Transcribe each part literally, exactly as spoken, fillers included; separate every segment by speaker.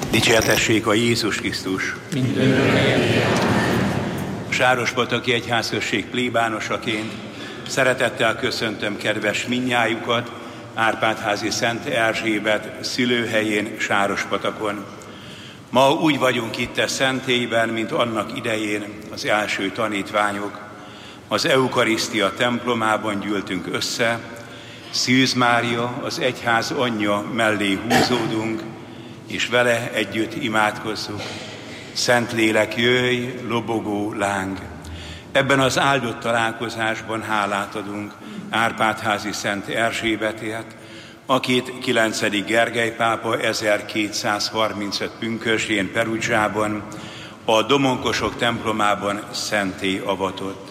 Speaker 1: Dicsértessék a Jézus Krisztus! Sárospataki Egyházközség plébánosaként szeretettel köszöntöm kedves mindnyájukat Árpád-házi Szent Erzsébet szülőhelyén, Sárospatakon. Ma úgy vagyunk itt a szentélyben, mint annak idején az első tanítványok. Az Eukarisztia templomában gyűltünk össze, Szűz Mária, az egyház anyja mellé húzódunk, és vele együtt imádkozzuk. Szentlélek, jöjj, lobogó láng! Ebben az áldott találkozásban hálát adunk Árpád-házi Szent Erzsébetért, akit kilencedik Gergely pápa ezerkétszázharmincöt pünkösdjén Perugiában, a Domonkosok templomában szentté avatott.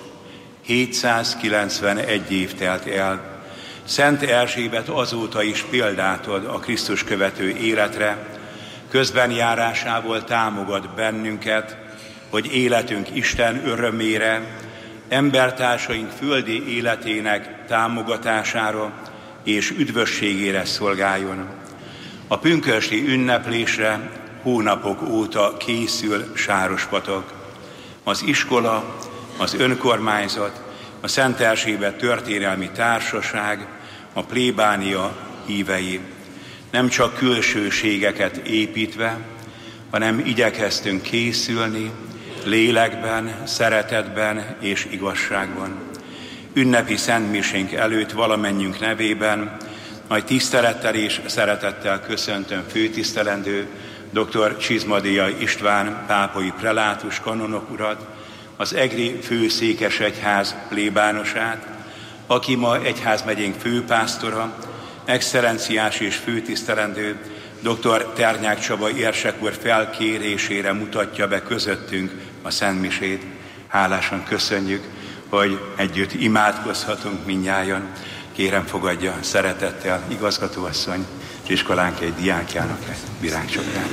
Speaker 1: hétszázkilencvenegy év telt el. Szent Erzsébet azóta is példát ad a Krisztus követő életre, közben járásával támogat bennünket, hogy életünk Isten örömére, embertársaink földi életének támogatására és üdvösségére szolgáljon. A pünkösdi ünneplésre hónapok óta készül Sárospatak. Az iskola, az önkormányzat, a Szent Erzsébet történelmi társaság, a plébánia hívei. Nem csak külsőségeket építve, hanem igyekeztünk készülni lélekben, szeretetben és igazságban. Ünnepi szentmisénk előtt valamennyünk nevében nagy tisztelettel és szeretettel köszöntöm főtisztelendő dr. Csizmadia István pápai prelátus kanonok urat, az egri főszékesegyház plébánosát, aki ma egyházmegyénk főpásztora, excellenciás és főtisztelendő dr. Ternyák Csaba érsek úr felkérésére mutatja be közöttünk a szentmisét. Hálásan köszönjük, hogy együtt imádkozhatunk mindnyájan. Kérem, fogadja szeretettel igazgatóasszony és iskolánk egy diákjának egy virágcsokrát.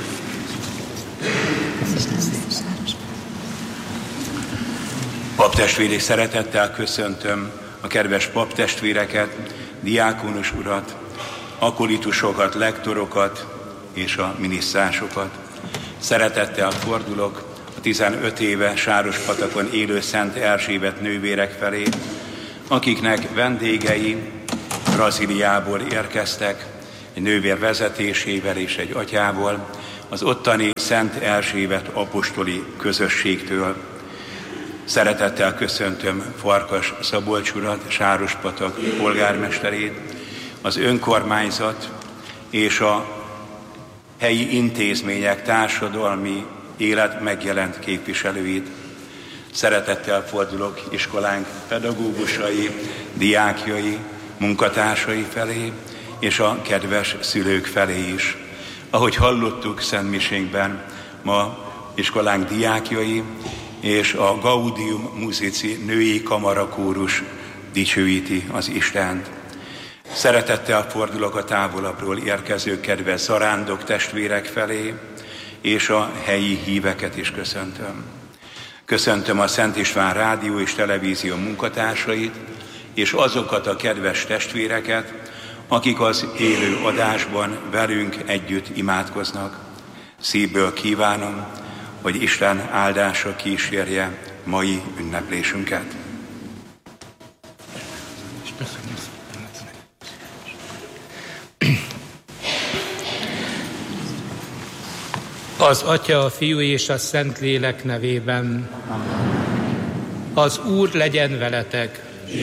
Speaker 1: Paptestvéri szeretettel köszöntöm a kedves paptestvéreket, diákonus urat, akolitusokat, lektorokat és a minisztrásokat. Szeretettel fordulok a tizenöt éve Sárospatakon élő Szent Erzsébet nővérek felé, akiknek vendégei Brazíliából érkeztek, egy nővér vezetésével és egy atyával, az ottani Szent Erzsébet apostoli közösségtől. Szeretettel köszöntöm Farkas Szabolcs urat, Sárospatak polgármesterét, az önkormányzat és a helyi intézmények társadalmi élet megjelent képviselőit. Szeretettel fordulok iskolánk pedagógusai, diákjai, munkatársai felé, és a kedves szülők felé is. Ahogy hallottuk szentmisénkben, ma iskolánk diákjai és a Gaudium Musici női kamarakórus dicsőíti az Istent. Szeretettel fordulok a távolabbról érkező kedves zarándok testvérek felé, és a helyi híveket is köszöntöm. Köszöntöm a Szent István Rádió és Televízió munkatársait, és azokat a kedves testvéreket, akik az élő adásban velünk együtt imádkoznak. Szívből kívánom, hogy Isten áldása kísérje mai ünneplésünket.
Speaker 2: Az Atya, a Fiú és a Szentlélek nevében. Az Úr legyen veletek.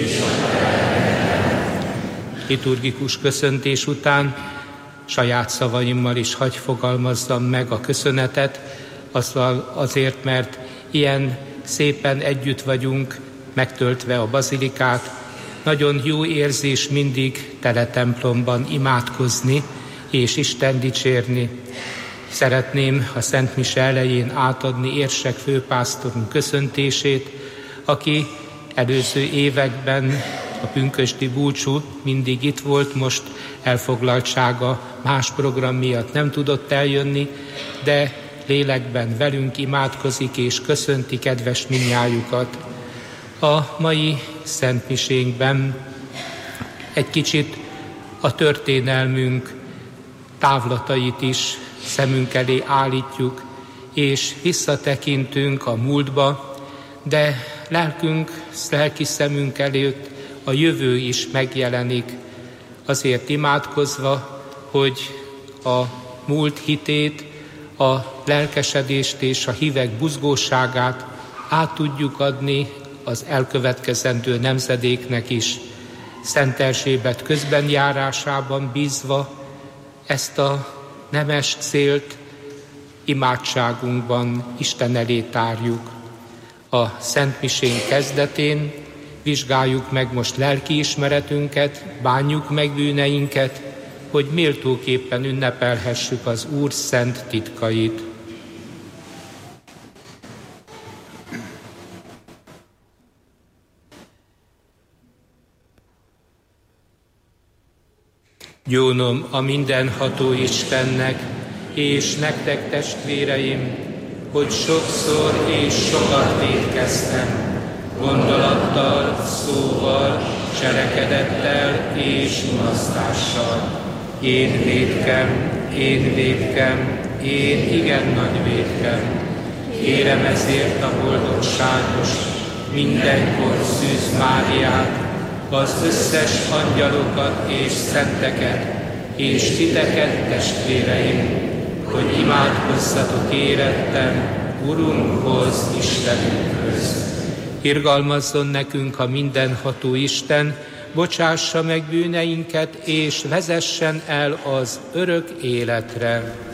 Speaker 2: Liturgikus köszöntés után saját szavaimmal is hagy fogalmazzam meg a köszönetet, azzal azért, mert ilyen szépen együtt vagyunk, megtöltve a bazilikát. Nagyon jó érzés mindig tele templomban imádkozni és Isten dicsérni. Szeretném a Szent Mise elején átadni érsek főpásztorunk köszöntését, aki előző években a pünkösdi búcsú mindig itt volt, most elfoglaltsága más program miatt nem tudott eljönni, de lélekben velünk imádkozik és köszönti kedves mindnyájukat. A mai szentmisénkben egy kicsit a történelmünk távlatait is szemünk elé állítjuk, és visszatekintünk a múltba, de lelkünk, lelki szemünk előtt a jövő is megjelenik, azért imádkozva, hogy a múlt hitét, a lelkesedést és a hívek buzgóságát át tudjuk adni az elkövetkezendő nemzedéknek is. Szent Erzsébet közbenjárásában bízva ezt a nemes célt imádságunkban Isten elé tárjuk. A Szent Misén kezdetén vizsgáljuk meg most lelkiismeretünket, bánjuk meg bűneinket, hogy méltóképpen ünnepelhessük az Úr szent titkait. Gyónom a mindenható Istennek, és nektek, testvéreim, hogy sokszor és sokat vétkeztem, gondolattal, szóval, cselekedettel és mulasztással. Én vétkem, én vétkem, én igen nagy vétkem. Kérem ezért a boldogságos, mindenkor Szűz Máriát, az összes angyalokat és szenteket, és titeket, testvéreim, hogy imádkozzatok érettem Urunkhoz, Istenünkhöz. Irgalmazzon nekünk a mindenható Isten, bocsássa meg bűneinket, és vezessen el az örök életre.